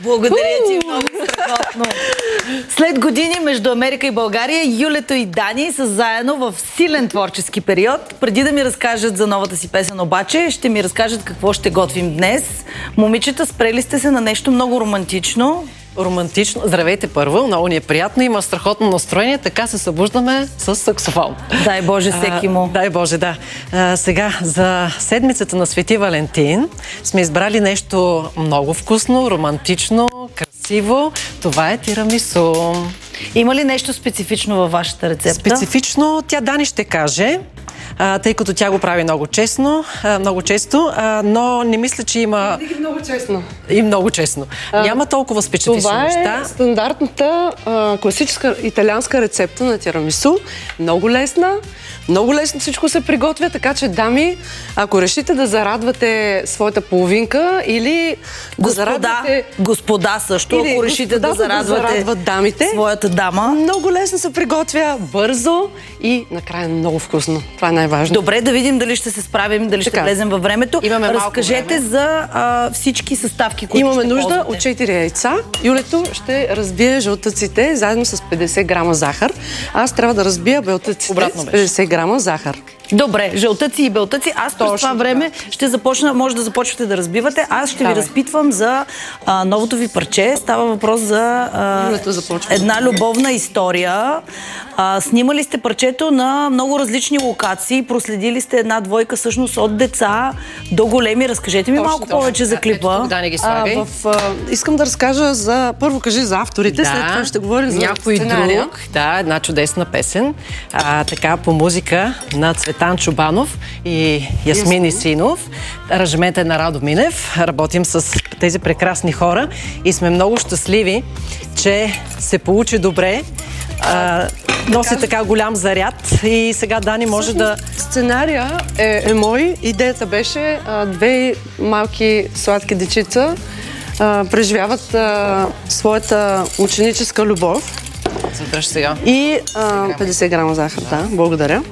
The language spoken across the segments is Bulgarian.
Благодаря ти, много страхотно. След години между Америка и България, Юлето и Дани са заедно в силен творчески период. Преди да ми разкажат за новата си песен обаче, ще ми разкажат какво ще готвим днес. Момичета, спрели сте се на нещо много романтично. Романтично. Здравейте първо, много ни е приятно, има страхотно настроение, така се събуждаме с саксофон. Дай Боже всеки му. Дай Боже, да. Сега, за седмицата на Свети Валентин сме избрали нещо много вкусно, романтично, красиво. Това е тирамису. Има ли нещо специфично във вашата рецепта? Специфично, тя Дани ще каже, тъй като тя го прави много често, но не мисля, че има... Много честно. И много честно. Няма толкова специфични неща. Това е стандартната класическа италианска рецепта на тирамису. Много лесна. Много лесно всичко се приготвя, така че, дами, ако решите да зарадвате своята половинка или да зарадвате... Господа също, или ако решите да зарадвате дамите, своята дама. Много лесно се приготвя, бързо и накрая много вкусно. Това е най-важно. Добре, да видим дали ще се справим, дали ще влезем във времето. Разкажете за всички съставки, които имаме ще нужда от 4 яйца. Юлето ще разбие жълтъците заедно с 50 грама захар. Аз трябва да разбия белтъците с 50 грама захар. Добре, жълтъци и белтъци. Аз през това време ще започна, може да започвате да разбивате. Аз ще ви разпитвам за новото ви парче. Става въпрос за една любовна история. Снимали сте парчето на много различни локации. Проследили сте една двойка всъщност от деца до големи. Разкажете ми малко повече за клипа. Искам да разкажа за... Първо кажи за авторите, след това ще говорим за някой друг. Да, една чудесна песен. Така по музика на Цветан Чубанов и Ясмин Исинов. Аранжимент е на Радо Минев. Работим с тези прекрасни хора и сме много щастливи, че се получи добре. Носи така голям заряд и сега Дани може да... Сценария е мой. Идеята беше две малки сладки дечица преживяват своята ученическа любов. Задръж сега. И 50 грама захар, да, благодаря.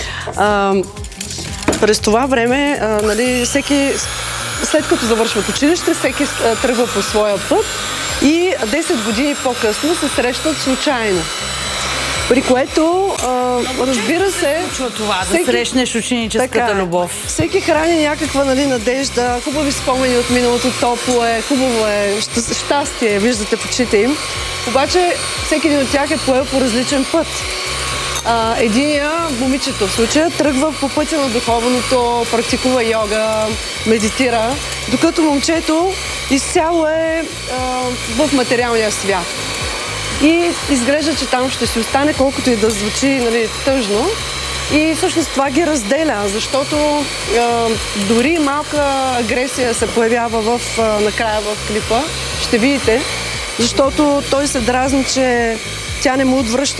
През това време, нали, всеки, след като завършват училище, всеки тръгва по своя път и 10 години по-късно се срещат случайно. При което, разбира се... това, да срещнеш ученическата любов. Всеки храни някаква, нали, надежда, хубави спомени от миналото, топло е, хубаво е, щастие, виждате в очите им. Обаче, всеки един от тях е поел по различен път. Единия, момичето в случая, тръгва по пътя на духовното, практикува йога, медитира, докато момчето изцяло е в материалния свят. И изглежда, че там ще си остане, колкото и да звучи, нали, тъжно. И всъщност това ги разделя, защото дори малка агресия се появява накрая в клипа. Ще видите, защото той се дразни, че тя не му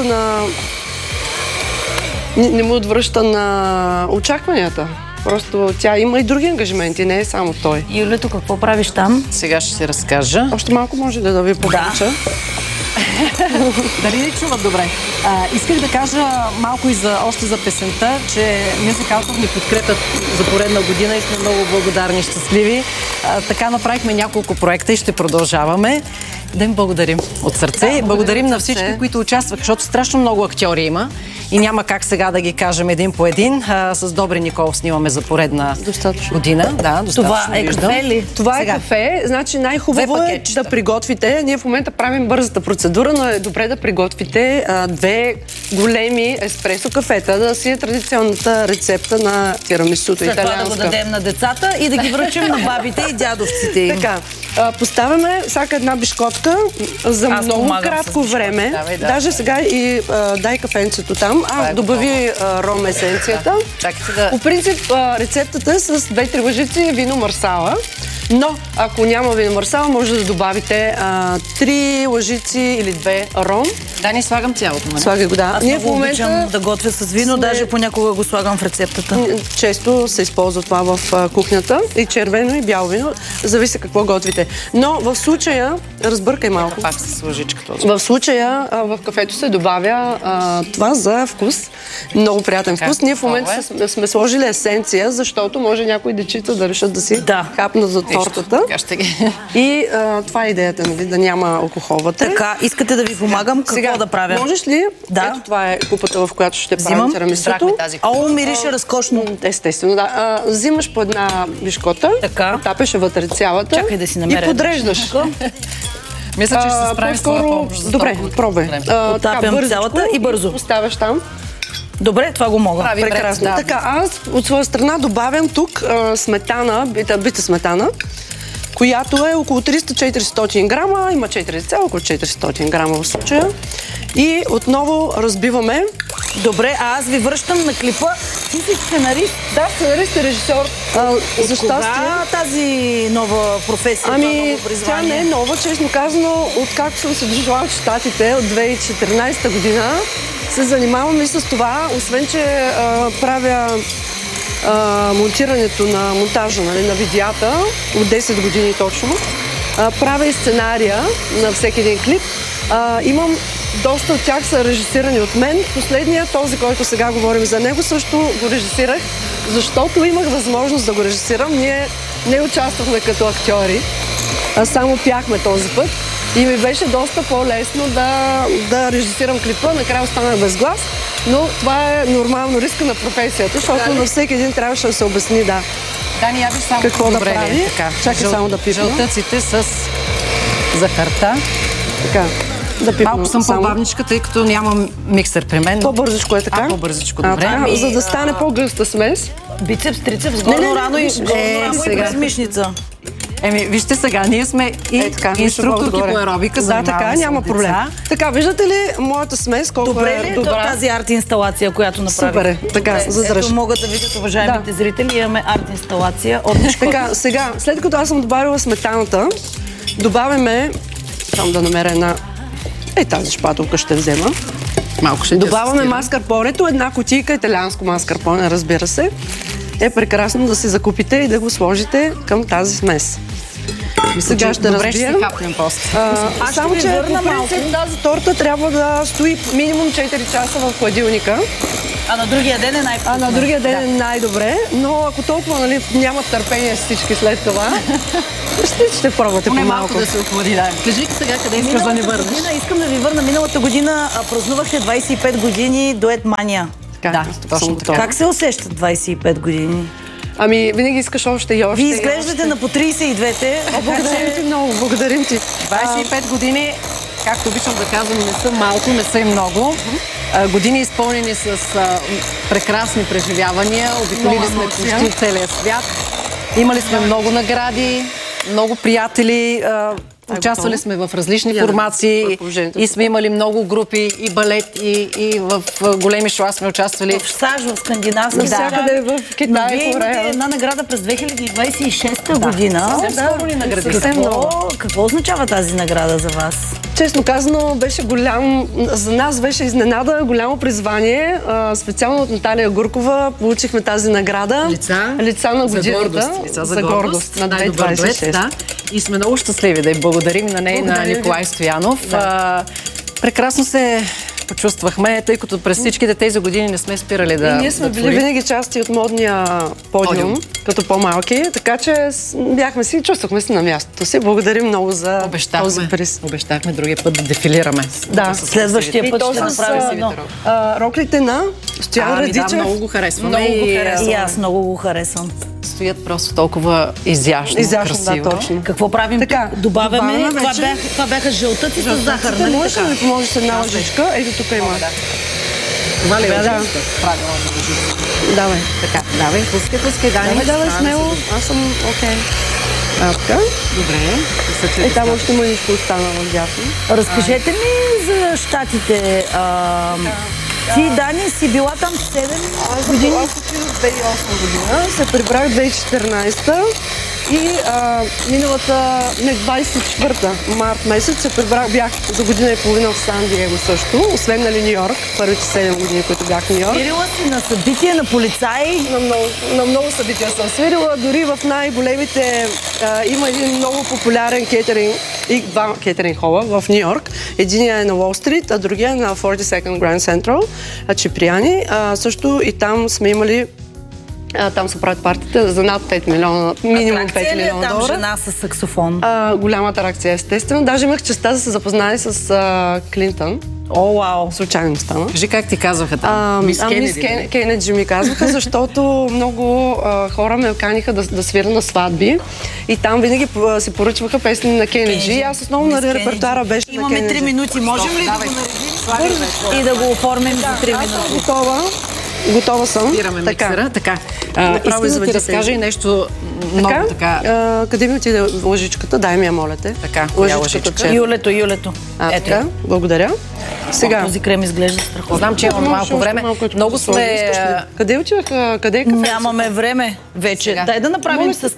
отвръща на очакванията. Просто тя има и други ангажименти, не е само той. Юлето, какво правиш там? Сега ще си разкажа. Още малко може да ви покажа. Дали не чуват добре? Исках да кажа малко и още за песента, че Music Outlook ни подкрепят за поредна година и сме много благодарни и щастливи. Така направихме няколко проекта и ще продължаваме. Да им благодарим от сърце. Благодарим на всички, които участваха, защото страшно много актьори има и няма как сега да ги кажем един по един. С Добри Николов снимаме за поредна година. Да, това е кафе ли? Това е кафе. Значи най-хубаво е да приготвите. Ние в момента правим бързата процедура, но е добре да приготвите 2 големи еспресо кафета, да си е традиционната рецепта на тирамисуто италианска. След това да го дадем на децата и да ги връчим на бабите и дядовците им. Така, поставяме всяка една бишкотка за много кратко време. Даже сега и дай кафенцето там. Добави ром есенцията. По принцип рецептата е с 2-3 лъжици вино марсала. Но ако няма вино марсала, може да добавите 3 лъжици или 2 ром. Да, не слагам цялото. Нали? Слагай го, да. Аз много обичам да готвя с вино, даже понякога го слагам в рецептата. Често се използва това в кухнята. И червено, и бяло вино. Зависи какво готвите. Но в случая, разбъркай малко. Пак с лъжичката. В случая в кафето се добавя това за вкус. Много приятен вкус. Ние в момента сме сложили есенция, защото може някои дечица да решат да си хапнат за тортата. И това е идеята, нали, да няма алкохол вътре. Така, искате да ви помагам какво да правя? Можеш ли? Да. Ето това е купата, в която ще правим тирамисуто. О, мирише разкошно. Естествено, да. Взимаш по една бишкота, тапеш вътре цялата. Чакай да си намеря. И подреждаш. Мисля, че ще се справи с това помощ. Добре, пробай. Отапям цялата и бързо. Поставяш там. Добре, това го мога. Прекрасно. Да. Така, аз от своя страна добавям тук сметана, бита сметана, която е около 300-400 грама. Има 4 деца, около 400 грама в случая. И отново разбиваме. Добре, а аз ви връщам на клипа. Ти си сценарист? Да, сценарист и режисьор. За щастие. Кога тази нова професия, ами, тя не е нова, честно казано, откакто съм се дожила в Щатите от 2014 година. Се занимавам и с това, освен че правя монтирането на монтажа, нали, на видеята от 10 години точно. Правя и сценария на всеки един клип. Имам доста от тях са режисирани от мен. Последният, този, който сега говорим за него, също го режисирах, защото имах възможност да го режисирам. Ние не участвахме като актьори, а само пяхме този път. И ми беше доста по-лесно да режисирам клипа. Накрая останах без глас, но това е нормално риска на професията, защото на всеки един трябваше да се обясни, Дани, я само какво да прави. Чакай само да пипна. Жълтъците с захарта. Така. Малко съм по-бавничка, тъй като нямам миксер при мен. По-бързичко е така? По-бързичко, добре. За да стане по-гъста смес. Бицепс, трицепс, горно рано и през мишница. Вижте сега, ние сме и инструкторки по аеробика. Да, така, няма проблем. Така, виждате ли моята смес, колко добре ли е тази арт инсталация, която направих? Супер е, така, задръж. Ето могат да видят, уважаемите зрители, имаме арт инсталация от Мишкота. Така, сега, след като аз съм добавила сметаната, добавяме, само да намеря една, тази шпатулка ще взема. Малко ще добавяме маскарпонето, една кутийка италианско маскарпоне, разбира се. Е прекрасно да си закупите и да го сложите към тази смес. Сега ще добре, ще си хапнем после. Само, че по принцип тази торта трябва да стои минимум 4 часа в хладилника. А на другия ден е най-добре. А на другия ден е най-добре, но ако толкова нямат търпение всички след това, ще пробвате по-малко. Малко да се охлади, да. Кажи сега къде искаш да ни върнеш. Искам да ви върна. Миналата година празнувахте 25 години дует Мания. Да, точно така. Как се усещат 25 години? Ами, винаги искаш още и още. Вие изглеждате на по 32-те. Благодарим ти много, благодарим ти. 25 години, както обичам да казвам, не са малко, не са и много. Години изпълнени с прекрасни преживявания, обиколили сме почти целия свят. Имали сме много награди, много приятели. Участвали сме в различни формации и сме имали много групи, и балет, и в големи шоа сме участвали. В САЩ, в Скандинавска. Навсякъде в Китай, Вие имате една награда през 2026 година. Съвсем ни награди. Какво означава тази награда за вас? Честно казано, беше за нас беше изненада, голямо призвание. Специално от Наталия Гуркова получихме тази награда. Лица на годината. За гордост. На 2026. И сме много щастливи да й благодарим на нея и на Николай Стоянов. Прекрасно се почувствахме, тъй като през всичките тези години не сме спирали да. И ние сме били винаги части от модния подиум, като по-малки, така че чувствахме се на мястото си. Благодарим много за този приз. Обещахме другия път да дефилираме. Да, следващия път ще направим роклите на Стоян Радичев. Да, много го харесваме. И аз много го харесвам. Стоят просто толкова изящно, красиво. Да, точно. Какво правим? Така, добавяме. Това бяха жълтъци с захар, нали? Можеш да ми поможеш с една лъжичка? Ето тук има. Това ли е? Да. Правилно да лъжичка. Давай. Така, давай, пускай, Дани. Давай смело. Аз съм окей. Така. Добре. Там още мъничко остана в дясно. Разкажете ми за Щатите. Ти, Дани, си била там 7 години? Аз отидох 2008 година, се прибрах 2014. И миналата, не 24-та март месец се прибрах, бях за година и половина в Сан Диего също, освен нали Ню Йорк, първите 7 години, които бях в Ню Йорк. Свирила си на събития, на полицаи? На много събития съм свирила, дори в най-големите има един много популярен кетеринг и два кетеринг хола в Ню Йорк. Единия е на Уолл Стрит, а другия е на 42nd Grand Central, Чиприяни. Също и там сме имали там се правят партиите за над 5 милиона, минимум 5 милиона там долара. Жена с саксофон? Голяма атракция, естествено. Даже имах честта да се запознае с Клинтън. О, вау! Случайно ми стана. Кажи как ти казваха там? Мис Кенеди ми казваха, защото много хора ме каниха да свира на сватби и там винаги се поръчваха песни на Кенеди. И аз основно на репертуара беше на Кенеди. Имаме 3 минути. Можем ли да го наредим и да го оформим за 3 минути? Готова съм. Спираме миксера. Така. Искам да ти разкажа и нещо много така. Къде ми отиде лъжичката? Дай ми я, моля те. Така, коя лъжичка? Юлето. Ето. Благодаря. Сега. Този крем изглежда страхотно. Знам, че имаме малко време. Много сме... Къде отивах? Къде е кафе? Нямаме време вече. Дай да направим с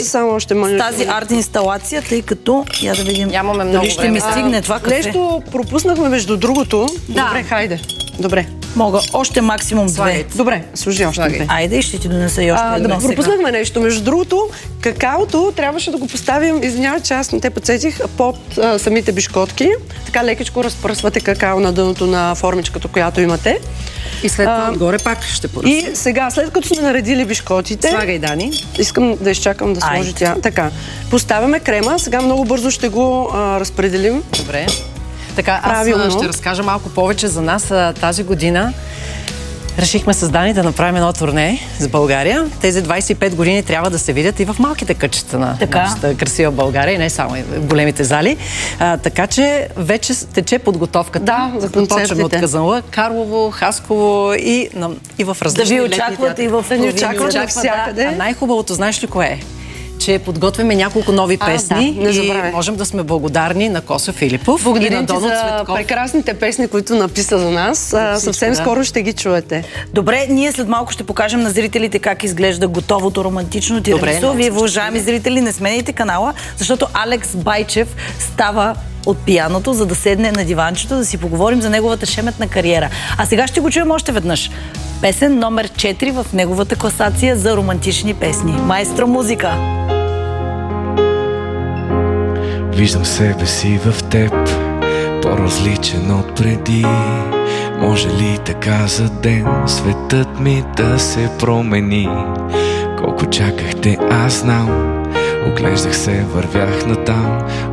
тази арт инсталация, тъй като... Я да видим. Нямаме много време. Ще ми стигне това кафе. Нещо пропуснахме между другото. Добре, хайде. Добре. Мога. Още максимум 2. Добре, служи още 2. Айде и ще ти донеса и още едно сега. Пропуснахме нещо. Между другото, какаото трябваше да го поставим, извинявай, че аз не те подсетих, под самите бишкотки. Така лекичко разпръсвате какао на дъното на формичката, която имате. И след това отгоре пак ще поръсвам. И сега, след като сме наредили бишкотите... Слагай, Дани. Искам да изчакам да сложи тя. Така. Поставяме крема. Сега много бързо ще го разпределим. Добре. Така, аз ще разкажа малко повече за нас. Тази година решихме с Дани да направим едно турне с България. Тези 25 години трябва да се видят и в малките кътчета на нашата красива България, и не само в големите зали. Така че вече тече подготовката. Да, за концертите. Почваме от Казанлък, Карлово, Хасково и в различни летни театри. Да ви очакват и в навсякъде. Най-хубавото, знаеш ли кое е? Че подготвяме няколко нови песни и можем да сме благодарни на Косо Филипов. Благодарим ти за прекрасните песни, които написа за нас. Съвсем скоро ще ги чуете. Добре, ние след малко ще покажем на зрителите как изглежда готовото романтично тирамису. Вие, уважаеми зрители, не сменяйте канала, защото Алекс Байчев става от пияното, за да седне на диванчето, да си поговорим за неговата шеметна кариера. А сега ще го чуем още веднъж. Песен номер 4 в неговата класация за романтични песни. Маестро музика! Виждам себе си в теб, по-различен от преди. Може ли така за ден светът ми да се промени? Колко чакахте, аз знам. Оглеждах се, вървях натам.